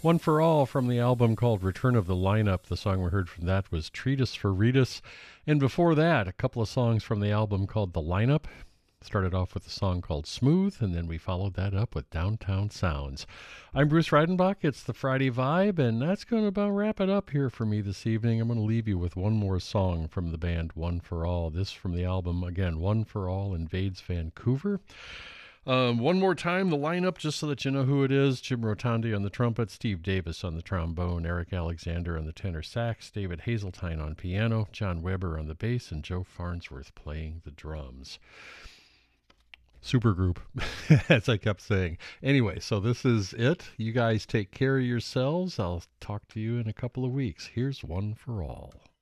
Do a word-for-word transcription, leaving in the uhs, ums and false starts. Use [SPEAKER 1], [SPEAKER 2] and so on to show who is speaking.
[SPEAKER 1] One for All from the album called Return of the Lineup. The song we heard from that was Treatise for Ritus. And before that, a couple of songs from the album called The Lineup. Started off with a song called Smooth, and then we followed that up with Downtown Sounds. I'm Bruce Reidenbach. It's the Friday Vibe, and that's going to about wrap it up here for me this evening. I'm going to leave you with one more song from the band One for All. This from the album, again, One for All Invades Vancouver. Um, one more time, the lineup, just so that you know who it is. Jim Rotondi on the trumpet, Steve Davis on the trombone, Eric Alexander on the tenor sax, David Hazeltine on piano, John Weber on the bass, and Joe Farnsworth playing the drums. Supergroup, as I kept saying. Anyway, so this is it. You guys take care of yourselves. I'll talk to you in a couple of weeks. Here's One for All.